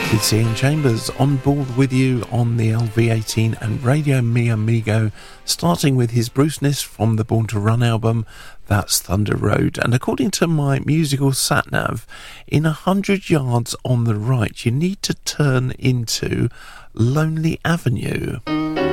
It's Ian Chambers on board with you on the LV18 and Radio Mi Amigo, starting with his Bruceness from the Born to Run album, that's Thunder Road. And according to my musical sat-nav, in 100 yards on the right, you need to turn into Lonely Avenue.